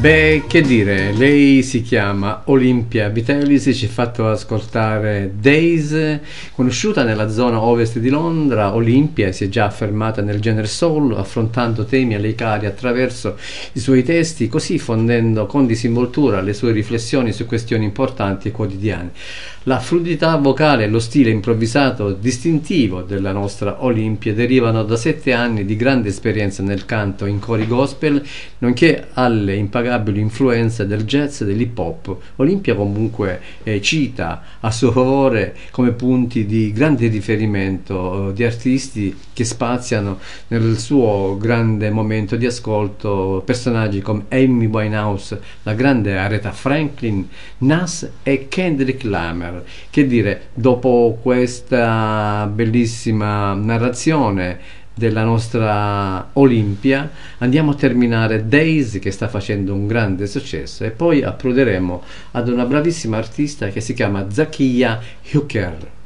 Beh, che dire, lei si chiama Olympia Vitalis, ci ha fatto ascoltare Days, conosciuta nella zona ovest di Londra. Olympia si è già affermata nel genere soul, affrontando temi a lei cari attraverso i suoi testi, così fondendo con disinvoltura le sue riflessioni su questioni importanti e quotidiane. La fluidità vocale e lo stile improvvisato distintivo della nostra Olympia derivano da 7 anni di grande esperienza nel canto in cori gospel, nonché alle impagabili influenze del jazz e dell'hip hop. Olympia comunque cita a suo favore come punti di grande riferimento di artisti che spaziano nel suo grande momento di ascolto personaggi come Amy Winehouse, la grande Aretha Franklin, Nas e Kendrick Lamar. Che dire, dopo questa bellissima narrazione della nostra Olympia, andiamo a terminare Days, che sta facendo un grande successo, e poi approderemo ad una bravissima artista che si chiama Zakiya Hooker.